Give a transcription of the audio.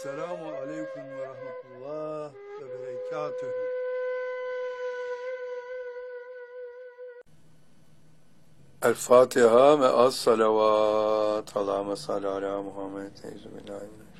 Selamun aleyküm ve rahmetullah ve berekatühü. El Fatiha ve as salavat. Allahümme salli ala Muhammed. Eyzübillahi.